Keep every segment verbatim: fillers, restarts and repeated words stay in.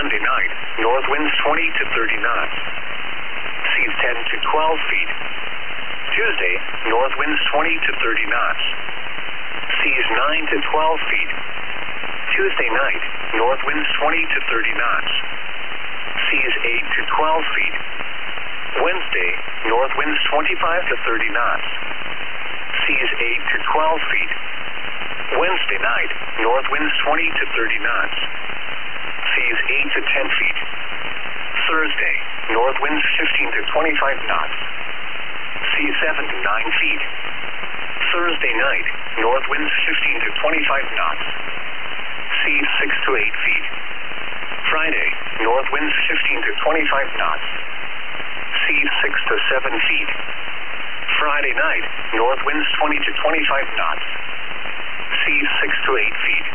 Monday night, north winds twenty to thirty knots. Seas ten to twelve feet. Tuesday, north winds twenty to thirty knots. Seas nine to twelve feet. Tuesday night, north winds twenty to thirty knots. Seas eight to twelve feet. Wednesday, north winds twenty-five to thirty knots. Seas eight to twelve feet. Wednesday night, north winds twenty to thirty knots. Seas eight to ten feet. Thursday, north winds fifteen to twenty-five knots. Seas seven to nine feet. Thursday night, north winds fifteen to twenty-five knots. Seas six to eight feet. Friday, north winds fifteen to twenty-five knots. Seas six to seven feet. Friday night, north winds twenty to twenty-five knots. Seas six to eight feet.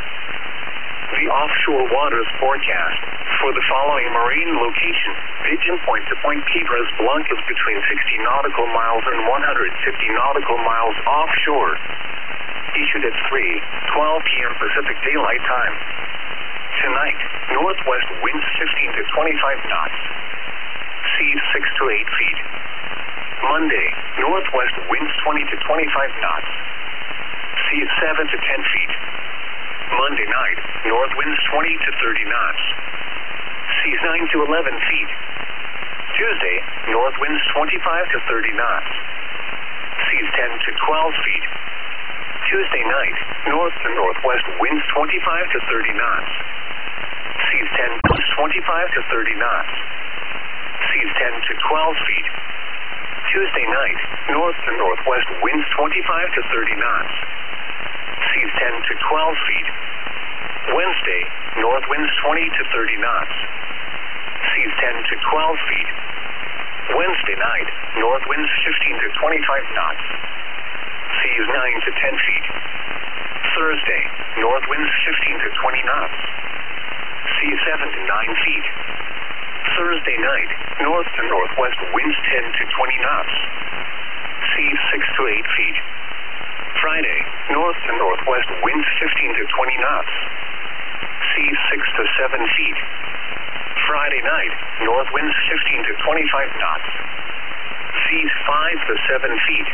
The offshore waters forecast for the following marine location: Pigeon Point to Point Piedras Blancas between sixty nautical miles and one hundred fifty nautical miles offshore. Issued at three twelve p m Pacific Daylight Time. Tonight, northwest winds fifteen to twenty-five knots. Seas six to eight feet. Monday, northwest winds twenty to twenty-five knots. Seas seven to ten feet. Monday night, north winds twenty to thirty knots. Seas nine to eleven feet. Tuesday, north winds twenty-five to thirty knots. Seas ten to twelve feet. Tuesday night, north to northwest winds twenty-five to thirty knots. Seas ten to twenty-five to thirty knots. Seas ten to twelve feet. Tuesday night, north to northwest winds twenty-five to thirty knots. Seas ten to twelve feet. Wednesday, north winds twenty to thirty knots. Seas ten to twelve feet. Wednesday night, north winds fifteen to twenty-five knots. Seas nine to ten feet. Thursday, north winds fifteen to twenty knots. Seas seven to nine feet. Thursday night, north to northwest winds ten to twenty knots. Seas six to eight feet. Friday, north to northwest winds fifteen to twenty knots. Seas six to seven feet. Friday night, north winds fifteen to twenty-five knots. Seas five to seven feet.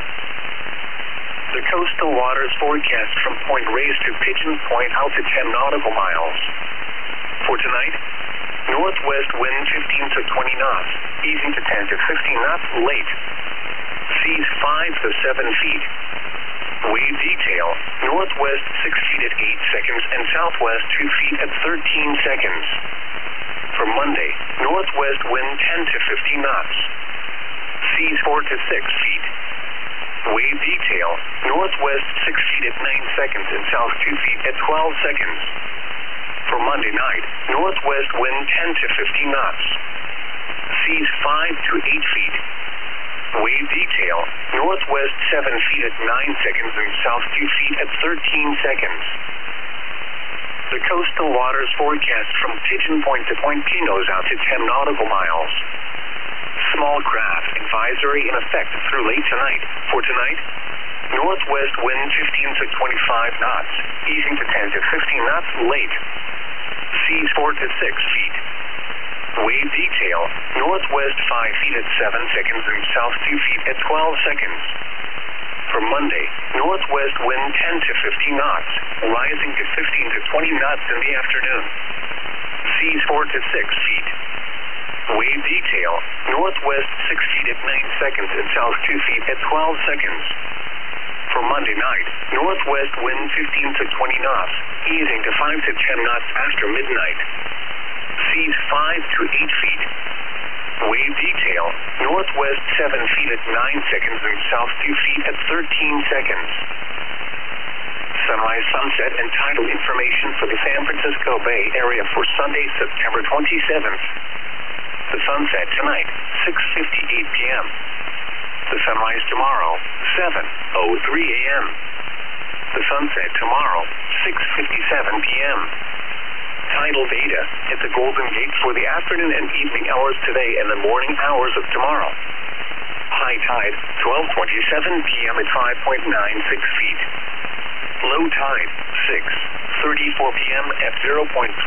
The coastal waters forecast from Point Reyes to Pigeon Point out to ten nautical miles. For tonight, northwest wind fifteen to twenty knots, easing to ten to fifteen knots late. Seas five to seven feet. Wave detail, northwest six feet at eight seconds and southwest two feet at thirteen seconds. For Monday, northwest wind ten to fifteen knots. Seas four to six feet. Wave detail, northwest six feet at nine seconds and south two feet at twelve seconds. For Monday night, northwest wind ten to fifteen knots. Seas five to eight feet. Wave detail, northwest seven feet at nine seconds and south two feet at thirteen seconds. The coastal waters forecast from Pigeon Point to Point Pinos out to ten nautical miles. Small craft advisory in effect through late tonight. For tonight, northwest wind fifteen to twenty-five knots, easing to ten to fifteen knots late. Seas four to six feet. Wave detail, northwest five feet at seven seconds and south two feet at twelve seconds. For Monday, northwest wind ten to fifteen knots, rising to fifteen to twenty knots in the afternoon. Seas four to six feet. Wave detail, northwest six feet at nine seconds and south two feet at twelve seconds. For Monday night, northwest wind fifteen to twenty knots, easing to five to ten knots after midnight. Seas five to eight feet. Wave detail, northwest seven feet at nine seconds and south two feet at thirteen seconds. Sunrise, sunset, and tidal information for the San Francisco Bay Area for Sunday, September twenty-seventh. The sunset tonight, six fifty-eight p m The sunrise tomorrow, seven oh three a m The sunset tomorrow, six fifty-seven p m Tidal data at the Golden Gate for the afternoon and evening hours today and the morning hours of tomorrow. High tide, twelve twenty-seven p m at five point nine six feet. Low tide, six thirty-four p m at zero point three